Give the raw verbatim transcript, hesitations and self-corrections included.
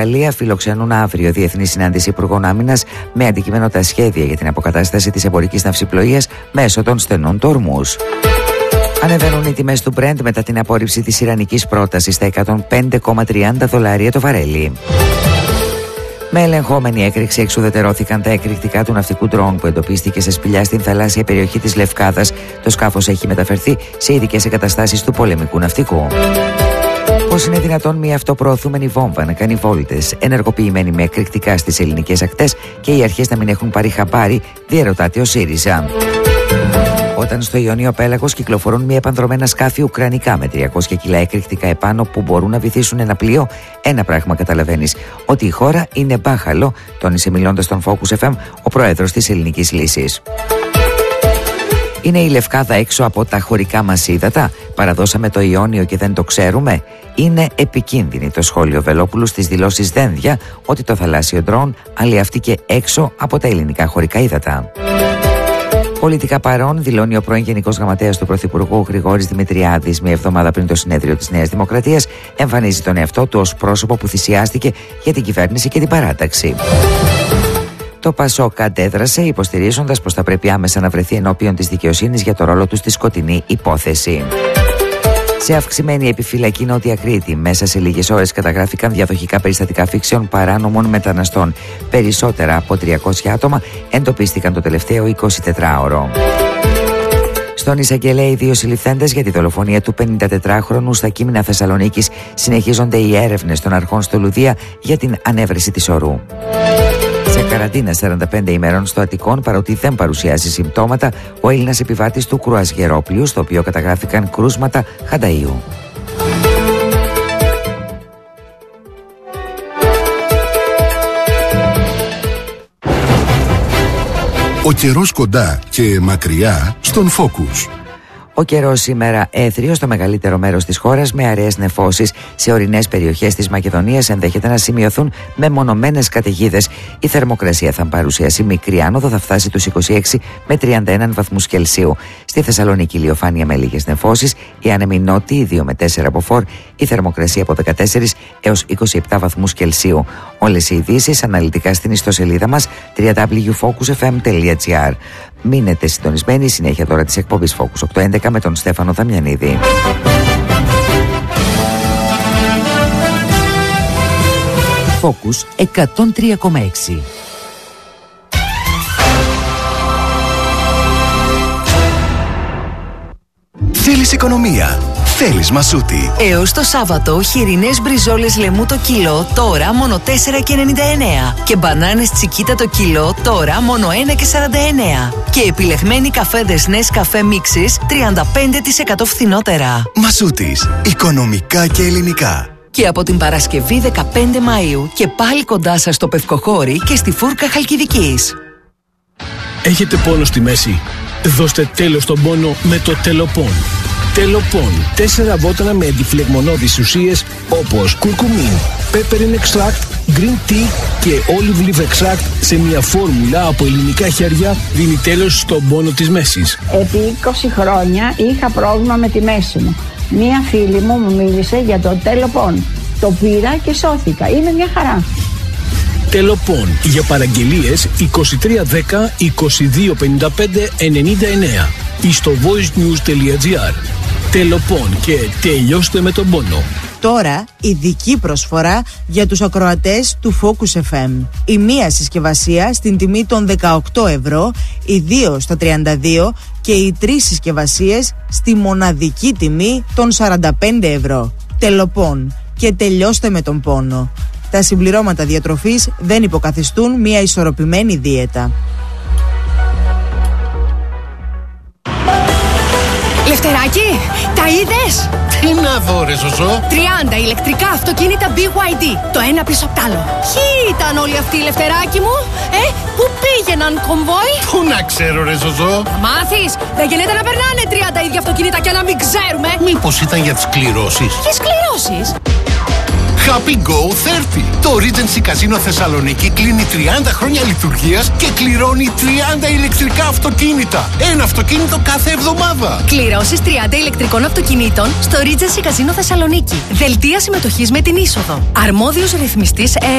Γαλλία φιλοξενούν αύριο διεθνή συνάντηση υπουργών άμυνας με αντικείμενο τα σχέδια για την αποκατάσταση της εμπορικής ναυσιπλοείας μέσω των στενών του Ορμούζ. Ανεβαίνουν οι τιμές του Brent μετά την απόρριψη της ιρανικής πρότασης στα εκατόν πέντε κόμμα τριάντα δολάρια το βαρέλι. Με ελεγχόμενη έκρηξη εξουδετερώθηκαν τα εκρηκτικά του ναυτικού ντρόουν που εντοπίστηκε σε σπηλιά στην θαλάσσια περιοχή της Λευκάδας. Το σκάφος έχει μεταφερθεί σε ειδικές εγκαταστάσεις του πολεμικού ναυτικού. Πώς είναι δυνατόν μια αυτοπροωθούμενη βόμβα να κάνει βόλτες ενεργοποιημένη με εκρηκτικά στις ελληνικές ακτές και οι αρχές να μην έχουν πάρει χαμπάρι, διερωτάται ο ΣΥΡΙΖΑ. Όταν στο Ιωνίο Πέλαγος κυκλοφορούν μη επανδρομένα σκάφη ουκρανικά με τριακόσια κιλά εκρηκτικά επάνω που μπορούν να βυθίσουν ένα πλοίο, ένα πράγμα καταλαβαίνεις: ότι η χώρα είναι μπάχαλο, τόνισε μιλώντας στον Focus εφ εμ ο πρόεδρος της Ελληνικής Λύσης. Είναι η Λευκάδα έξω από τα χωρικά μας ύδατα? Παραδώσαμε το Ιόνιο και δεν το ξέρουμε? Είναι επικίνδυνη το σχόλιο Βελόπουλου στις δηλώσεις Δένδια ότι το θαλάσσιο ντρόουν αλλιεύτηκε έξω από τα ελληνικά χωρικά ύδατα. Πολιτικά παρόν, δηλώνει ο πρώην Γενικός Γραμματέας του Πρωθυπουργού Γρηγόρης Δημητριάδης, μια εβδομάδα πριν το συνέδριο της Νέας Δημοκρατίας, εμφανίζει τον εαυτό του ως πρόσωπο που θυσιάστηκε για την κυβέρνηση και την παράταξη. Το ΠΑΣΟΚ αντέδρασε υποστηρίζοντας πως θα πρέπει άμεσα να βρεθεί ενώπιον της δικαιοσύνης για το ρόλο του στη σκοτεινή υπόθεση. Σε αυξημένη επιφυλακή Νότια Κρήτη, μέσα σε λίγες ώρες καταγράφηκαν διαδοχικά περιστατικά φύξεων παράνομων μεταναστών. Περισσότερα από τριακόσια άτομα εντοπίστηκαν το τελευταίο εικοσιτετράωρο. Στον εισαγγελέα, οι δύο συλληφθέντες για τη δολοφονία του πενηντατετράχρονου στα Κείμηνα Θεσσαλονίκης, συνεχίζονται οι έρευνες των αρχών στο Λουδία για την ανέβρεση της ορού. Σε καραντίνα σαράντα πέντε ημερών στο Αττικόν, παρότι δεν παρουσιάζει συμπτώματα, ο Έλληνας επιβάτης του κρουαζιερόπλοιου, στο οποίο καταγράφηκαν κρούσματα χανταΐου. Ο καιρός κοντά και μακριά στον Focus. Ο καιρός σήμερα έθριος στο μεγαλύτερο μέρος της χώρας με αραιές νεφώσεις. Σε ορεινές περιοχές της Μακεδονίας ενδέχεται να σημειωθούν μεμονωμένες καταιγίδες. Η θερμοκρασία θα παρουσιάσει μικρή άνοδο, θα φτάσει τους είκοσι έξι με τριάντα ένα βαθμούς Κελσίου. Στη Θεσσαλονίκη ηλιοφάνεια με λίγες νεφώσεις, η άνεμη νότιοι δύο με τέσσερα από φορ, η θερμοκρασία από δεκατέσσερα έως είκοσι επτά βαθμούς Κελσίου. Όλες οι ειδήσεις αναλυτικά στην ιστοσελίδα μας double-u double-u double-u τελεία focus f m τελεία g r. Μείνετε συντονισμένοι, συνέχεια τώρα της εκπομπής Focus οκτακόσια έντεκα με τον Στέφανο Δαμιανίδη. Focus εκατόν τρία κόμμα έξι. Θέλεις οικονομία? Θέλεις Μασούτη. Έως το Σάββατο, χοιρινές μπριζόλες λεμού το κιλό, τώρα μόνο τέσσερα και ενενήντα εννέα. Και μπανάνες τσικίτα το κιλό, τώρα μόνο ένα και σαράντα εννέα. Και επιλεγμένοι καφέδες Nescafé Mixes, τριάντα πέντε τοις εκατό φθηνότερα. Μασούτης. Οικονομικά και ελληνικά. Και από την Παρασκευή δεκαπέντε Μαΐου και πάλι κοντά σας στο Πευκοχώρι και στη Φούρκα Χαλκιδικής. Έχετε πόνο στη μέση? Δώστε τέλος στον πόνο με το Τελοπών. Τελοπών. Τέσσερα βότανα με αντιφλεγμονώδεις ουσίες όπως κουρκουμίν, peppermint extract, green tea και olive leaf extract σε μια φόρμουλα από ελληνικά χέρια δίνει τέλος στον πόνο της μέσης. Επί είκοσι χρόνια είχα πρόβλημα με τη μέση μου. Μία φίλη μου μου μίλησε για το Τελοπών. Το πήρα και σώθηκα. Είναι μια χαρά. Τελοπών. Για παραγγελίες είκοσι τρία δέκα είκοσι δύο πενήντα πέντε ενενήντα εννέα ή στο voicenews τελεία gr. Τελοπών και τελειώστε με τον πόνο. Τώρα ειδική προσφορά για τους ακροατές του Focus εφ εμ. Η μία συσκευασία στην τιμή των δεκαοκτώ ευρώ, οι δύο στα τριάντα δύο και οι τρεις συσκευασίες στη μοναδική τιμή των σαράντα πέντε ευρώ. Τελοπών και τελειώστε με τον πόνο. Τα συμπληρώματα διατροφής δεν υποκαθιστούν μια ισορροπημένη δίαιτα. Λευτεράκι, τα είδες? Τι να δω ρε Ζωζό? τριάντα ηλεκτρικά αυτοκίνητα μπι γουάι ντι, το ένα πίσω απ' τ' άλλο. Ποιοι ήταν όλοι αυτοί, Λευτεράκι μου? Ε, πού πήγαιναν κομβόι? Πού να ξέρω ρε Ζωζό? Θα μάθεις, δεν γίνεται να περνάνε τριάντα ίδια αυτοκίνητα και να μην ξέρουμε. Μήπως ήταν για τις κληρώσεις? Ποιες κληρώσεις? Happy Go τριάντα. Το Regency Casino Θεσσαλονίκη κλείνει τριάντα χρόνια λειτουργίας και κληρώνει τριάντα ηλεκτρικά αυτοκίνητα. Ένα αυτοκίνητο κάθε εβδομάδα. Κληρώσεις τριάντα ηλεκτρικών αυτοκινήτων στο Regency Casino Θεσσαλονίκη. Δελτία συμμετοχής με την είσοδο. Αρμόδιος ρυθμιστής